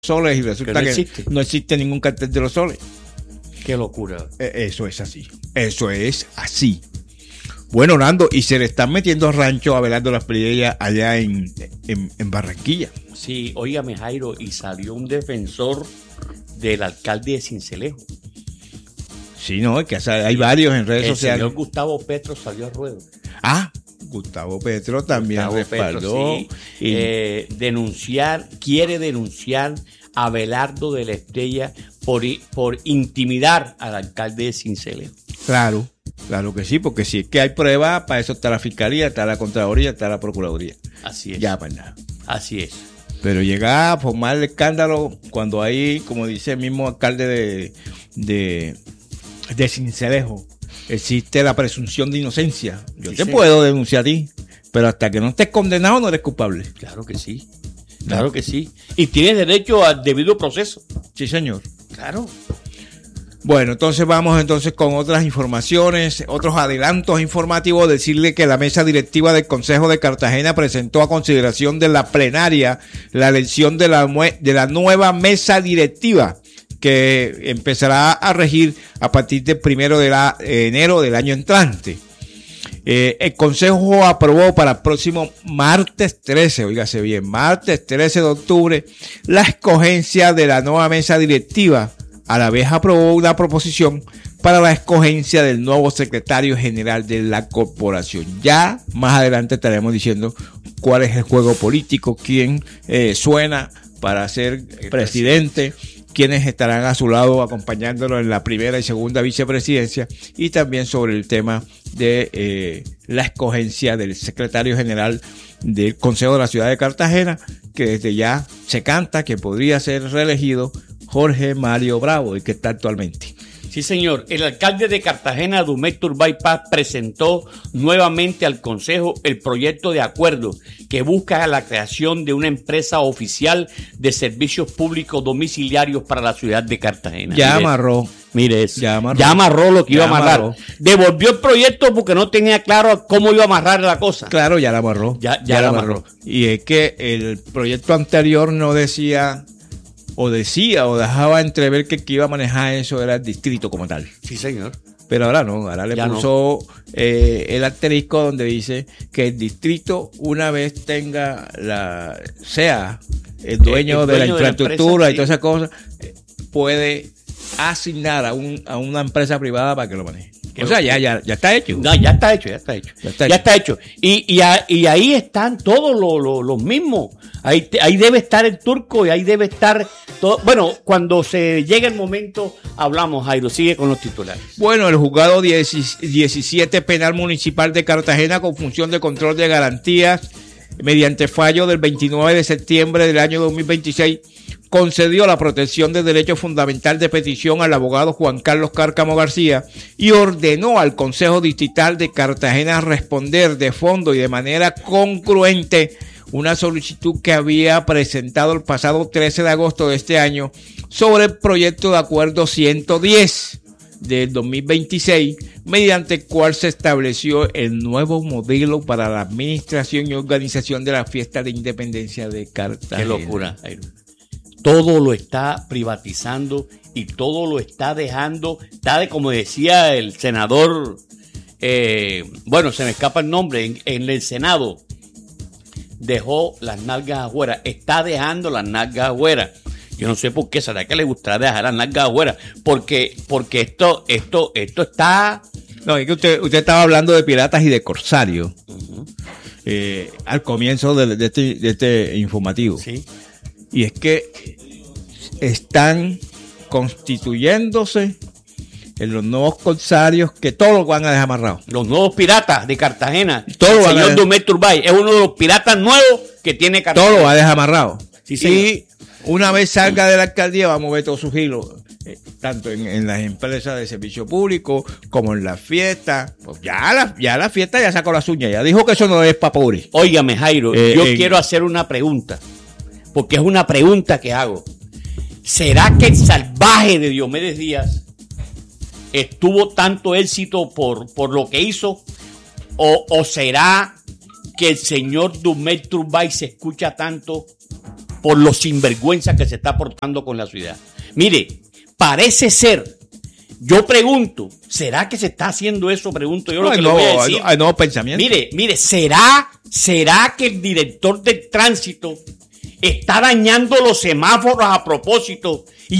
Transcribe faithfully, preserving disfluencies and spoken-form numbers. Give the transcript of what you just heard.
soles y resulta que no, que existe. no existe ningún cartel de los soles. Qué locura. Eh, eso es así. Eso es así. Bueno, Nando, y se le están metiendo rancho a Abelardo Las Priellas allá en, en, en Barranquilla. Sí, óigame, Jairo, y salió un defensor del alcalde de Sincelejo. Sí, no, es que hay varios en redes el sociales. El señor Gustavo Petro salió a ruedo. Ah, Gustavo Petro también Gustavo respaldó. Petro, sí. y... eh, denunciar, quiere denunciar a Abelardo de la Estrella por, por intimidar al alcalde de Sincelejo. Claro, claro que sí, porque si es que hay pruebas, para eso está la Fiscalía, está la Contraloría, está la Procuraduría. Así es. Ya, para nada. Así es. Pero llegar a formar el escándalo cuando hay, como dice el mismo alcalde de, de, de Sincelejo, existe la presunción de inocencia. Yo sí, te sí. puedo denunciar a ti, pero hasta que no estés condenado no eres culpable. Claro que sí. Claro no. que sí. Y tienes derecho al debido proceso. Sí, señor. Claro. Bueno, entonces vamos entonces con otras informaciones, otros adelantos informativos. Decirle que la mesa directiva del Consejo de Cartagena presentó a consideración de la plenaria la elección de la, de la nueva mesa directiva que empezará a regir a partir del primero de la, eh, enero del año entrante. Eh, el Consejo aprobó para el próximo martes trece, oígase bien, martes trece de octubre, la escogencia de la nueva mesa directiva. A la vez aprobó una proposición para la escogencia del nuevo secretario general de la corporación. Ya más adelante estaremos diciendo cuál es el juego político, quién eh, suena para ser presidente, quiénes estarán a su lado acompañándolo en la primera y segunda vicepresidencia, y también sobre el tema de eh, la escogencia del secretario general del Consejo de la Ciudad de Cartagena, que desde ya se canta que podría ser reelegido Jorge Mario Bravo, el que está actualmente. Sí, señor. El alcalde de Cartagena, Dumey Turbay Paz, presentó nuevamente al Consejo el proyecto de acuerdo que busca la creación de una empresa oficial de servicios públicos domiciliarios para la ciudad de Cartagena. Ya mire, amarró. Mire eso. Ya amarró. Ya amarró lo que ya iba a amarrar. Amarró. Devolvió el proyecto porque no tenía claro cómo iba a amarrar la cosa. Claro, ya la amarró. Ya, ya, ya la amarró. amarró. Y es que el proyecto anterior no decía... o decía o dejaba entrever que el que iba a manejar eso era el distrito como tal. Sí, señor. Pero ahora no, ahora le ya puso no. eh, el asterisco donde dice que el distrito, una vez tenga la, sea el dueño, el, el dueño de la infraestructura de la empresa, y todas esas cosas, puede asignar a, un, a una empresa privada para que lo maneje. O sea, ya, ya, ya está hecho. No, ya está hecho, ya está hecho. Ya está, ya hecho. está hecho. Y, y, a, y ahí están todos los, los, los mismos. Ahí, ahí debe estar el turco y ahí debe estar todo. Bueno, cuando se llegue el momento, hablamos, Jairo. Sigue con los titulares. Bueno, el juzgado diecisiete penal municipal de Cartagena, con función de control de garantías, mediante fallo del veintinueve de septiembre del año dos mil veintiséis, concedió la protección de derecho fundamental de petición al abogado Juan Carlos Cárcamo García y ordenó al Consejo Distrital de Cartagena responder de fondo y de manera congruente una solicitud que había presentado el pasado trece de agosto de este año sobre el proyecto de acuerdo ciento diez del dos mil veintiséis, mediante el cual se estableció el nuevo modelo para la administración y organización de la fiesta de independencia de Cartagena. Qué locura, Jairo. Todo lo está privatizando y todo lo está dejando, está de, como decía el senador, eh, bueno, se me escapa el nombre, en, en el Senado, dejó las nalgas afuera, está dejando las nalgas afuera. Yo no sé por qué, ¿será que le gustaría dejar las nalgas afuera? Porque, porque esto, esto, esto está... No, es que usted, usted estaba hablando de piratas y de corsarios, uh-huh. eh, al comienzo de, de, este, de este informativo. Sí. Y es que están constituyéndose en los nuevos corsarios que todos los van a dejar amarrados. Los nuevos piratas de Cartagena. Todo el señor Dumey Turbay es uno de los piratas nuevos que tiene Cartagena. Todo lo va a dejar amarrado. Sí, señor. Y una vez salga de la alcaldía va a mover todos sus hilos, eh, tanto en, en las empresas de servicio público como en las fiestas. Pues ya la, ya la fiesta ya sacó las uñas, ya dijo que eso no es para pobres. Óigame, Jairo, eh, yo eh, quiero hacer una pregunta. Porque es una pregunta que hago. ¿Será que el salvaje de Diomedes Díaz estuvo tanto éxito por, por lo que hizo? ¿O, o será que el señor Dumey Turbay se escucha tanto por los sinvergüenzas que se está portando con la ciudad. Mire, parece ser, yo pregunto, ¿será que se está haciendo eso? Pregunto yo lo no, que no, le voy a decir. Hay nuevos pensamientos. Mire, mire, ¿será, será que el director de tránsito está dañando los semáforos a propósito